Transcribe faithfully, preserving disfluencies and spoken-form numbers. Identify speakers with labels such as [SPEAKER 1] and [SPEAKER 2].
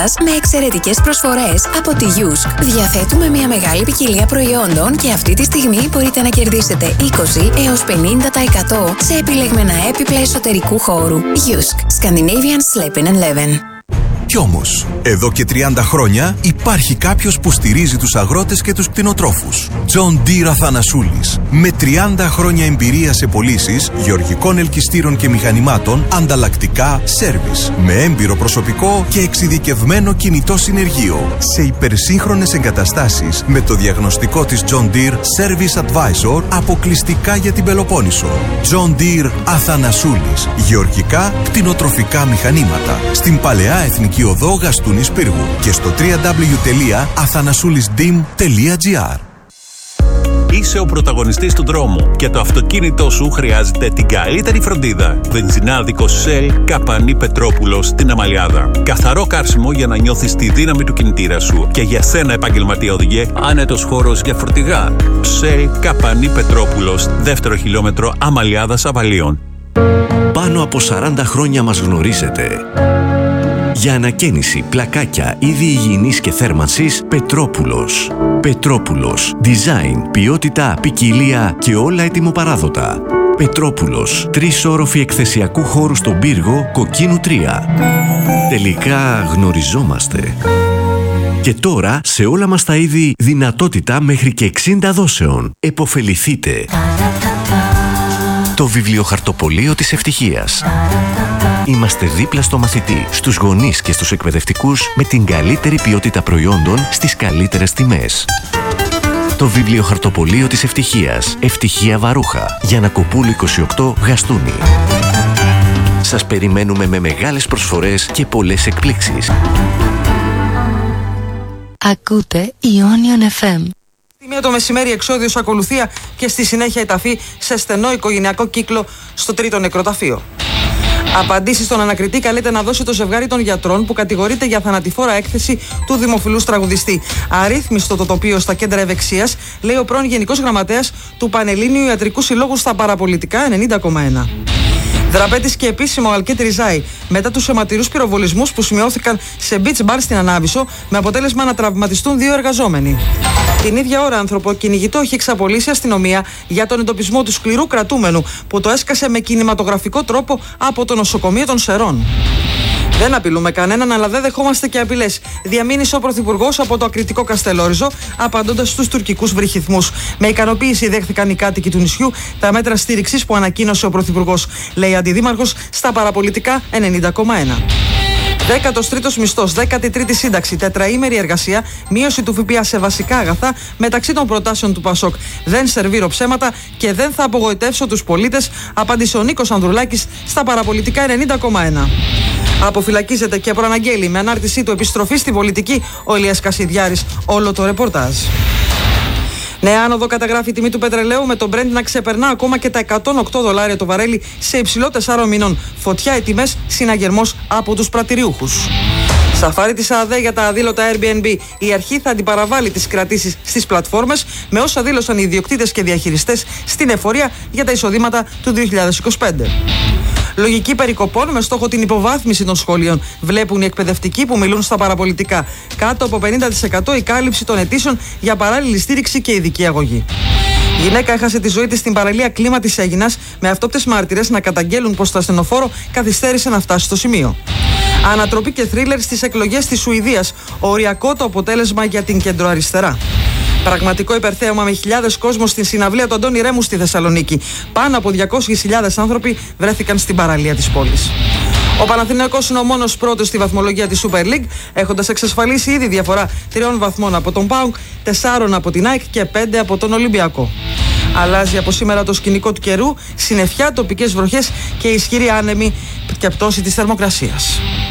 [SPEAKER 1] με εξαιρετικές προσφορές από τη γιουσκ. Διαθέτουμε μια μεγάλη ποικιλία προϊόντων και αυτή τη στιγμή μπορείτε να κερδίσετε είκοσι έως πενήντα τοις εκατό σε επιλεγμένα έπιπλα εσωτερικού χώρου. γιουσκ. Scandinavian Slepen and Leven.
[SPEAKER 2] Κι όμως, εδώ και τριάντα χρόνια υπάρχει κάποιος που στηρίζει τους αγρότες και τους κτηνοτρόφους. John Deere Αθανασούλης. Με τριάντα χρόνια εμπειρία σε πωλήσεις γεωργικών ελκυστήρων και μηχανημάτων, ανταλλακτικά, σέρβις. Με έμπειρο προσωπικό και εξειδικευμένο κινητό συνεργείο. Σε υπερσύγχρονες εγκαταστάσεις με το διαγνωστικό της John Deere Service Advisor αποκλειστικά για την Πελοπόννησο. John Deere Αθανασούλης. Γεωργικά, κτηνοτροφικά μηχανήματα. Στην Παλαιά Εθνική Οδό Γαστούνης Πύργου και στο double-u double-u double-u τελεία αθανασούλισdim τελεία gr.
[SPEAKER 3] Είσαι ο πρωταγωνιστής του δρόμου και το αυτοκίνητό σου χρειάζεται την καλύτερη φροντίδα. Βενζινάδικος Shell Καπανή Πετρόπουλος στην Αμαλιάδα. Καθαρό κάρσιμο για να νιώθεις τη δύναμη του κινητήρα σου. Και για σένα, επαγγελματία οδηγέ, άνετος χώρος για φορτηγά. Shell Καπανή Πετρόπουλος, δεύτερο χιλιόμετρο Αμαλιάδας Αβαλίων.
[SPEAKER 4] Πάνω από σαράντα χρόνια μας γνωρίζετε. Για ανακαίνιση, πλακάκια, είδη υγιεινής και θέρμανσης, Πετρόπουλος. Πετρόπουλος. Design, ποιότητα, ποικιλία και όλα ετοιμοπαράδοτα. Πετρόπουλος. Τρεις όροφοι εκθεσιακού χώρου στον Πύργο, Κοκκίνου τρία. Τελικά γνωριζόμαστε. Και τώρα, σε όλα μας τα είδη, δυνατότητα μέχρι και εξήντα δόσεων. Εποφεληθείτε. Το βιβλιοχαρτοπωλείο της ευτυχίας. Είμαστε δίπλα στο μαθητή, στους γονείς και στους εκπαιδευτικούς με την καλύτερη ποιότητα προϊόντων στις καλύτερες τιμές. Το βιβλιοχαρτοπωλείο της ευτυχίας. Ευτυχία Βαρούχα. Γιαννακοπούλου είκοσι οκτώ, Γαστούνη. Σας περιμένουμε με μεγάλες προσφορές και πολλές εκπλήξεις.
[SPEAKER 5] Ακούτε Ionion εφ εμ.
[SPEAKER 6] Στη μία το μεσημέρι εξώδιος ακολουθία και στη συνέχεια η ταφή σε στενό οικογενειακό κύκλο στο τρίτο νεκροταφείο. Απαντήσεις στον ανακριτή καλείται να δώσει το ζευγάρι των γιατρών που κατηγορείται για θανατηφόρα έκθεση του δημοφιλούς τραγουδιστή. Αρρύθμιστο το τοπίο στα κέντρα ευεξίας, λέει ο πρώην Γενικός Γραμματέας του Πανελλήνιου Ιατρικού Συλλόγου στα παραπολιτικά ενενήντα κόμμα ένα. Δραπέτης και επίσημο Αλκέτ Ριζάη μετά τους αιματηρούς πυροβολισμούς που σημειώθηκαν σε beach bar στην Ανάβησο με αποτέλεσμα να τραυματιστούν δύο εργαζόμενοι. Την ίδια ώρα, ανθρωποκυνηγητό έχει εξαπολύσει η αστυνομία για τον εντοπισμό του σκληρού κρατούμενου που το έσκασε με κινηματογραφικό τρόπο από το νοσοκομείο των Σερών. Δεν απειλούμε κανέναν, αλλά δεν δεχόμαστε και απειλές. Διαμήνυσε ο Πρωθυπουργός από το ακριτικό Καστελόριζο, απαντώντας στους τουρκικούς βρυχυθμούς. Με ικανοποίηση δέχθηκαν οι κάτοικοι του νησιού τα μέτρα στήριξης που ανακοίνωσε ο Πρωθυπουργός, λέει αντιδήμαρχος στα παραπολιτικά ενενήντα κόμμα ένα. δέκατος τρίτος μισθός, δέκατη τρίτη σύνταξη, τετραήμερη εργασία, μείωση του ΦΠΑ σε βασικά αγαθά μεταξύ των προτάσεων του ΠΑΣΟΚ. Δεν σερβίρω ψέματα και δεν θα απογοητεύσω τους πολίτες, απάντησε ο Νίκος Ανδρουλάκης στα παραπολιτικά ενενήντα κόμμα ένα. Αποφυλακίζεται και προαναγγέλει με ανάρτησή του επιστροφή στην πολιτική ο Ηλίας Κασιδιάρης. Όλο το ρεπορτάζ. Νέα άνοδο καταγράφει η τιμή του πετρελαίου με το Brent να ξεπερνά ακόμα και τα εκατόν οκτώ δολάρια το βαρέλι σε υψηλό τεσσάρων μηνών. Φωτιά οι τιμές, συναγερμός από τους πρατηριούχους. Σαφάρι της ΑΔΕ για τα αδήλωτα Airbnb. Η αρχή θα αντιπαραβάλει τις κρατήσεις στις πλατφόρμες με όσα δήλωσαν οι ιδιοκτήτες και διαχειριστές στην εφορία για τα εισοδήματα του δύο χιλιάδες είκοσι πέντε. Λογική περικοπών με στόχο την υποβάθμιση των σχολείων, βλέπουν οι εκπαιδευτικοί που μιλούν στα παραπολιτικά. Κάτω από πενήντα τοις εκατό η κάλυψη των αιτήσεων για παράλληλη στήριξη και ειδική αγωγή. Η γυναίκα έχασε τη ζωή της στην παραλία Κλίμα της Αίγινας, με αυτόπτες μάρτυρες να καταγγέλουν πως το ασθενοφόρο καθυστέρησε να φτάσει στο σημείο. Ανατροπή και θρίλερ στις εκλογές της Σουηδίας. Οριακό το αποτέλεσμα για την κεντροαριστερά. Πραγματικό υπερθέαμα με χιλιάδες κόσμο στην συναυλία του Αντώνη Ρέμου στη Θεσσαλονίκη. Πάνω από διακόσιες χιλιάδες άνθρωποι βρέθηκαν στην παραλία της πόλης. Ο Παναθηναϊκός είναι ο μόνος πρώτος στη βαθμολογία της Super League, έχοντας εξασφαλίσει ήδη διαφορά τριών βαθμών από τον ΠΑΟΚ, τεσσάρων από την ΑΕΚ και πέντε από τον Ολυμπιακό. Αλλάζει από σήμερα το σκηνικό του καιρού, συννεφιά, τοπικές βροχές και ισχυρή άνεμη και πτώση της θερμοκρασίας.